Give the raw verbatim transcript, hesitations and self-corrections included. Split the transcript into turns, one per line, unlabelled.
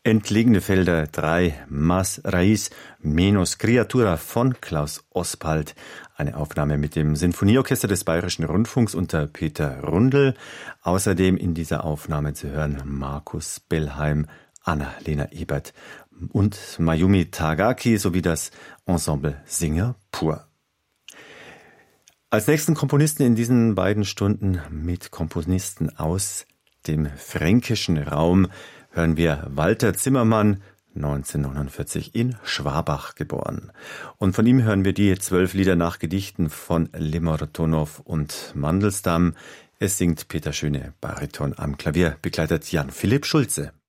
Entlegene Felder drei, Más Raíz, Menos Criatura von Klaus Ospald. Eine Aufnahme mit dem Sinfonieorchester des Bayerischen Rundfunks unter Peter Rundl. Außerdem in dieser Aufnahme zu hören Markus Bellheim, Anna-Lena Ebert und Mayumi Tagaki sowie das Ensemble Singer Pur. Als nächsten Komponisten in diesen beiden Stunden mit Komponisten aus dem fränkischen Raum hören wir Walter Zimmermann, neunzehnhundertneunundvierzig in Schwabach geboren. Und von ihm hören wir die zwölf Lieder nach Gedichten von Limmertonow und Mandelstam. Es singt Peter Schöne, Bariton am Klavier, begleitet Jan-Philipp Schulze.